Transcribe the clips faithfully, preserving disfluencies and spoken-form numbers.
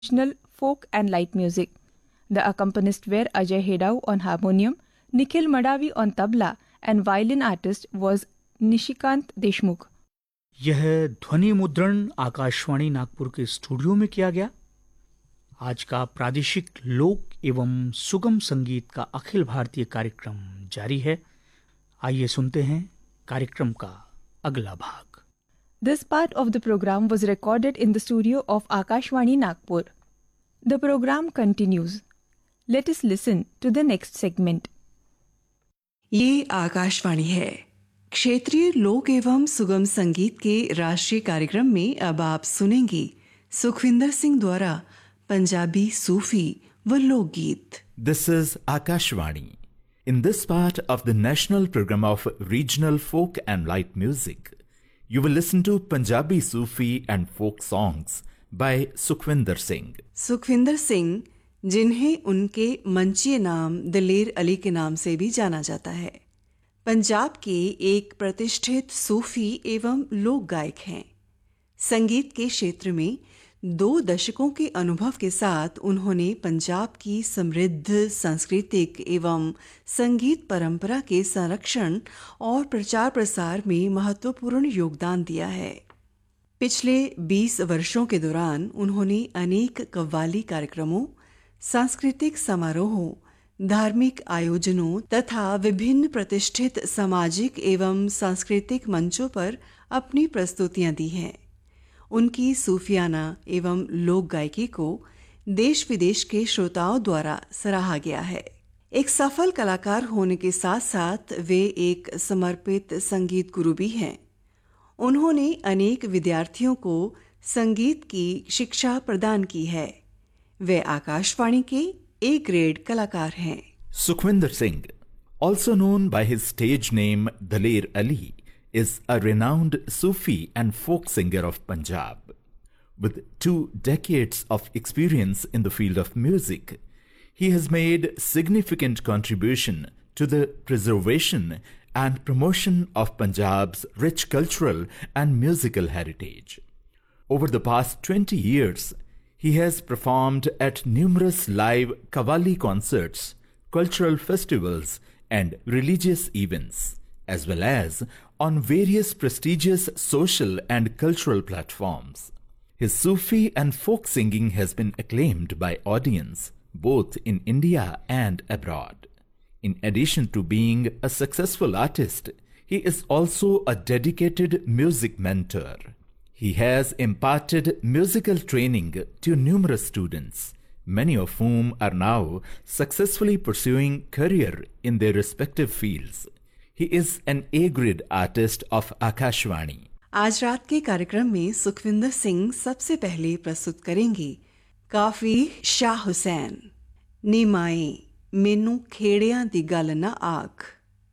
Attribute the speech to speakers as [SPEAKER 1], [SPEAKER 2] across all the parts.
[SPEAKER 1] traditional folk and light music. The accompanists were Ajay Hedau on harmonium, Nikhil Madavi on tabla, and violin artist was Nishikant Deshmukh.
[SPEAKER 2] यह ध्वनि मुद्रण आकाशवाणी नागपुर के studio में किया गया। आज का प्रादेशिक लोक एवं सुगम संगीत का अखिल भारतीय कार्यक्रम जारी है। आइए सुनते हैं कार्यक्रम का अगला भाग।
[SPEAKER 1] This part of the program was recorded in the studio of Akashvani Nagpur. The program continues. Let us listen to the next segment.
[SPEAKER 3] ये आकाशवाणी है। क्षेत्रीय लोक एवं सुगम संगीत के राष्ट्रीय कार्यक्रम में अब आप सुनेंगे सुखविंदर सिंह द्वारा पंजाबी सूफी व लोकगीत।
[SPEAKER 4] This is Akashvani. In this part of the national program of regional folk and light music, you will listen to Punjabi Sufi and folk songs by Sukhvinder Singh.
[SPEAKER 3] Sukhvinder Singh, जिन्हें उनके मंचीय नाम दलेर अली के नाम से भी जाना जाता है, पंजाब के एक प्रतिष्ठित सूफी एवं लोक गायक हैं। संगीत के क्षेत्र में दो दशकों के अनुभव के साथ उन्होंने पंजाब की समृद्ध सांस्कृतिक एवं संगीत परंपरा के संरक्षण और प्रचार प्रसार में महत्वपूर्ण योगदान दिया है। पिछले बीस वर्षों के दौरान उन्होंने अनेक कव्वाली कार्यक्रमों, सांस्कृतिक समारोहों, धार्मिक आयोजनों तथा विभिन्न प्रतिष्ठित सामाजिक एवं सांस्कृतिक मंचों पर अपनी प्रस्तुतियां दी हैं। उनकी सूफियाना एवं लोक गायकी को देश विदेश के श्रोताओं द्वारा सराहा गया है। एक सफल कलाकार होने के साथ साथ वे एक समर्पित संगीत गुरु भी हैं। उन्होंने अनेक विद्यार्थियों को संगीत की शिक्षा प्रदान की है। वे आकाशवाणी के ए ग्रेड कलाकार हैं।
[SPEAKER 4] Sukhvinder Singh, also known by his stage name Daler Ali, is a renowned Sufi and folk singer of Punjab. With two decades of experience in the field of music, he has made significant contribution to the preservation and promotion of Punjab's rich cultural and musical heritage. Over the past twenty years, he has performed at numerous live Qawwali concerts, cultural festivals, and religious events, as well as on various prestigious social and cultural platforms. His Sufi and folk singing has been acclaimed by audience both in India and abroad. In addition to being a successful artist, he is also a dedicated music mentor. He has imparted musical training to numerous students, many of whom are now successfully pursuing career in their respective fields. He is an A-grade artist of Akashvani.
[SPEAKER 3] आज रात के कार्यक्रम में सुखविंदर सिंह सबसे पहले प्रस्तुत करेंगे काफी शाह हुसैन, नीमाए मेनू खेड़ियां दी गल ना आख।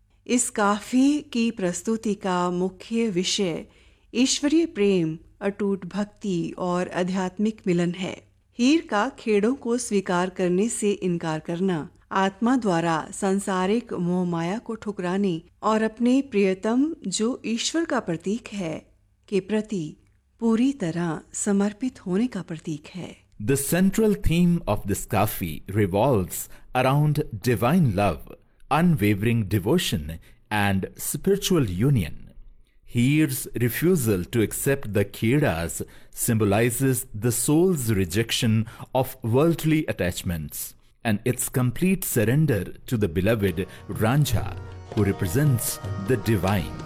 [SPEAKER 3] इस काफी की प्रस्तुति का मुख्य विषय ईश्वरीय प्रेम, अटूट भक्ति और आध्यात्मिक मिलन है। हीर का खेड़ों को स्वीकार करने से इनकार करना, आत्मा द्वारा सांसारिक मोह माया को ठुकराने और अपने प्रियतम जो ईश्वर का प्रतीक है के प्रति पूरी तरह समर्पित होने का प्रतीक है।
[SPEAKER 4] The central theme of this kafi revolves around divine love, unwavering devotion, and spiritual union. Heer's refusal to accept the Khedas symbolizes the soul's rejection of worldly attachments and its complete surrender to the beloved Ranjha, who represents the divine.